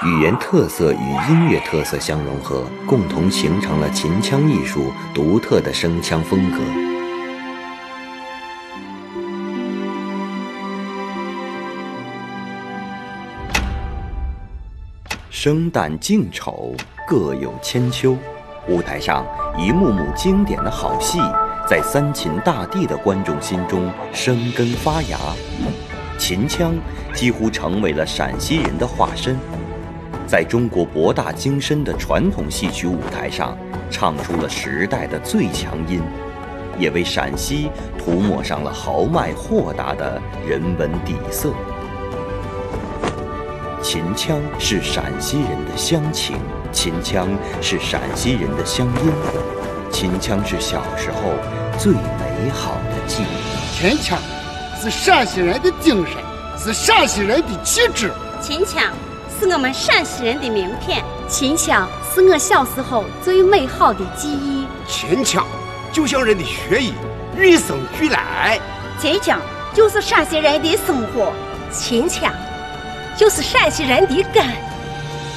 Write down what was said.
语言特色与音乐特色相融合，共同形成了秦腔艺术独特的声腔风格。生旦净丑各有千秋，舞台上一幕幕经典的好戏在三秦大地的观众心中生根发芽，秦腔几乎成为了陕西人的化身，在中国博大精深的传统戏曲舞台上唱出了时代的最强音，也为陕西涂抹上了豪迈豁达的人文底色。秦腔是陕西人的乡情，秦腔是陕西人的乡音，秦腔是小时候最美好的记忆。 秦腔是陕西人的精神，是陕西人的气质。 秦腔是我们陕西人的名片， 秦腔是我小时候最美好的记忆。 秦腔就像人的血液，与生俱来。 秦腔就是陕西人的生活， 秦腔就是陕西人的根。